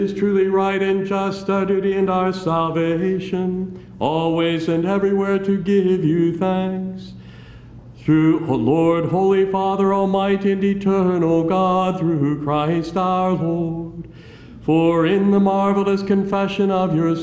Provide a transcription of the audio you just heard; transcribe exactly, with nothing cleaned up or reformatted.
is truly right and just, our duty and our salvation, always and everywhere to give you thanks. Through, O Lord, Holy Father, Almighty and eternal God, through Christ our Lord. For in the marvelous confession of your